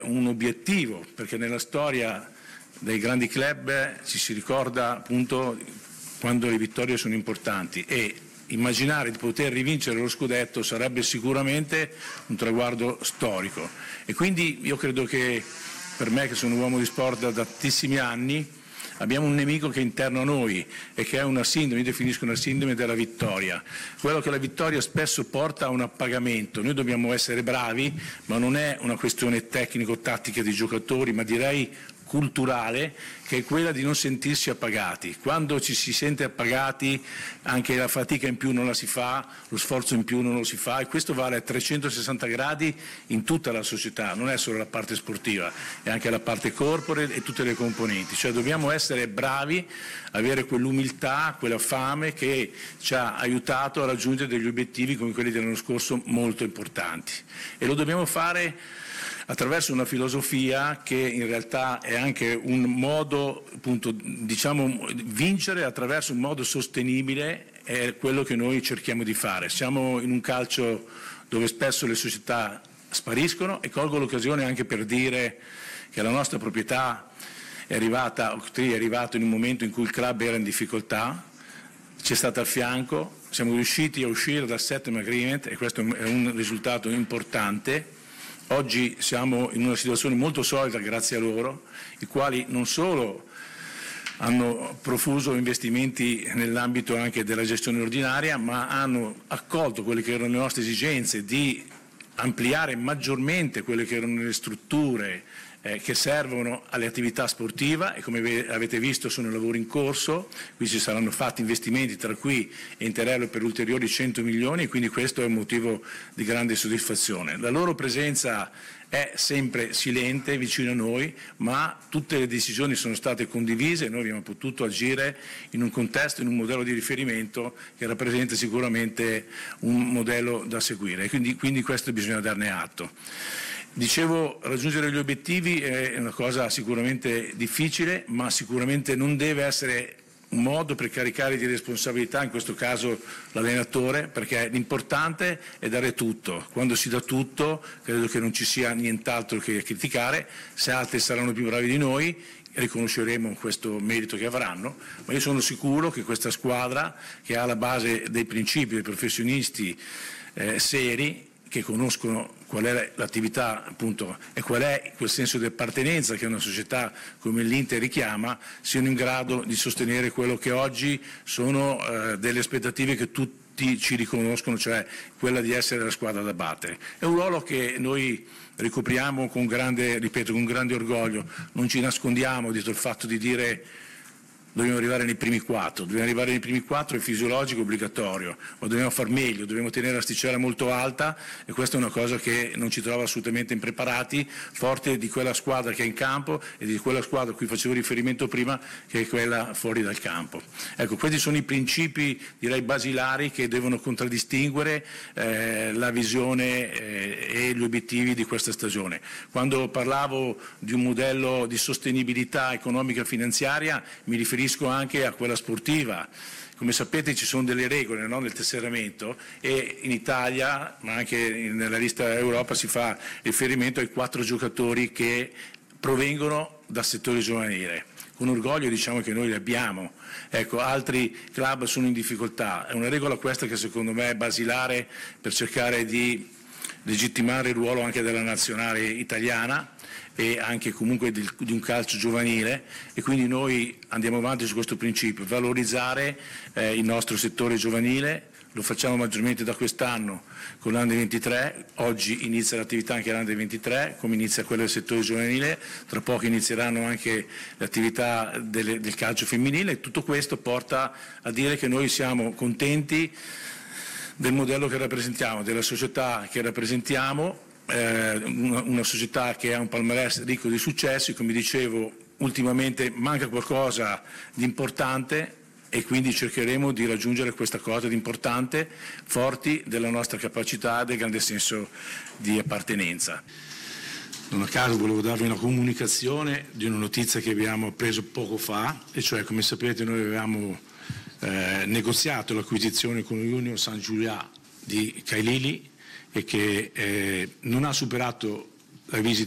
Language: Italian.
un obiettivo, perché nella storia dei grandi club ci si ricorda appunto quando le vittorie sono importanti, e immaginare di poter rivincere lo scudetto sarebbe sicuramente un traguardo storico. E quindi io credo che per me, che sono un uomo di sport da tantissimi anni, abbiamo un nemico che è interno a noi e che è una sindrome, io definisco una sindrome della vittoria, quello che la vittoria spesso porta a un appagamento. Noi dobbiamo essere bravi, ma non è una questione tecnico-tattica di giocatori, ma direi culturale, che è quella di non sentirsi appagati. Quando ci si sente appagati anche la fatica in più non la si fa, lo sforzo in più non lo si fa, e questo vale a 360 gradi in tutta la società, non è solo la parte sportiva, è anche la parte corporate e tutte le componenti. Cioè dobbiamo essere bravi, avere quell'umiltà, quella fame che ci ha aiutato a raggiungere degli obiettivi come quelli dell'anno scorso molto importanti, e lo dobbiamo fare attraverso una filosofia che in realtà è anche un modo, appunto, diciamo, vincere attraverso un modo sostenibile, è quello che noi cerchiamo di fare. Siamo in un calcio dove spesso le società spariscono, e colgo l'occasione anche per dire che la nostra proprietà è arrivato in un momento in cui il club era in difficoltà, ci è stato al fianco, siamo riusciti a uscire dal settlement agreement, e questo è un risultato importante. Oggi siamo in una situazione molto solida grazie a loro, i quali non solo hanno profuso investimenti nell'ambito anche della gestione ordinaria, ma hanno accolto quelle che erano le nostre esigenze di ampliare maggiormente quelle che erano le strutture che servono alle attività sportive, e come avete visto sono lavori in corso, qui ci saranno fatti investimenti tra qui e Interello per ulteriori 100 milioni, e quindi questo è un motivo di grande soddisfazione. La loro presenza è sempre silente vicino a noi, ma tutte le decisioni sono state condivise e noi abbiamo potuto agire in un contesto, in un modello di riferimento che rappresenta sicuramente un modello da seguire, e quindi questo bisogna darne atto. Dicevo, raggiungere gli obiettivi è una cosa sicuramente difficile, ma sicuramente non deve essere un modo per caricare di responsabilità, in questo caso l'allenatore, perché l'importante è dare tutto. Quando si dà tutto credo che non ci sia nient'altro che criticare. Se altri saranno più bravi di noi riconosceremo questo merito che avranno, ma io sono sicuro che questa squadra, che ha alla base dei principi, dei professionisti seri, che conoscono qual è l'attività appunto e qual è quel senso di appartenenza che una società come l'Inter richiama, siano in grado di sostenere quello che oggi sono delle aspettative che tutti ci riconoscono, cioè quella di essere la squadra da battere. È un ruolo che noi ricopriamo con grande orgoglio, non ci nascondiamo dietro il fatto di dire dobbiamo arrivare nei primi 4, è fisiologico, obbligatorio, ma dobbiamo far meglio, dobbiamo tenere l'asticella molto alta, e questa è una cosa che non ci trova assolutamente impreparati, forte di quella squadra che è in campo e di quella squadra a cui facevo riferimento prima, che è quella fuori dal campo. Ecco, questi sono i principi, direi, basilari che devono contraddistinguere la visione e gli obiettivi di questa stagione. Quando parlavo di un modello di sostenibilità economica e finanziaria, mi riferisco anche a quella sportiva. Come sapete ci sono delle regole, no, nel tesseramento, e in Italia, ma anche nella lista Europa, si fa riferimento ai 4 giocatori che provengono dal settore giovanile. Con orgoglio diciamo che noi li abbiamo. Ecco, altri club sono in difficoltà. È una regola questa che secondo me è basilare per cercare di legittimare il ruolo anche della nazionale italiana e anche comunque di un calcio giovanile, e quindi noi andiamo avanti su questo principio, valorizzare il nostro settore giovanile. Lo facciamo maggiormente da quest'anno con l'Under 23, oggi inizia l'attività anche l'Under 23, come inizia quella del settore giovanile, tra poco inizieranno anche le attività del calcio femminile, e tutto questo porta a dire che noi siamo contenti del modello che rappresentiamo, della società che rappresentiamo, una società che ha un palmarès ricco di successi. Come dicevo, ultimamente manca qualcosa di importante, e quindi cercheremo di raggiungere questa cosa di importante, forti della nostra capacità e del grande senso di appartenenza. Non a caso volevo darvi una comunicazione di una notizia che abbiamo appreso poco fa, e cioè, come sapete, noi avevamo negoziato l'acquisizione con l'Union Saint-Gilloise di Kailili, e che non ha superato la visita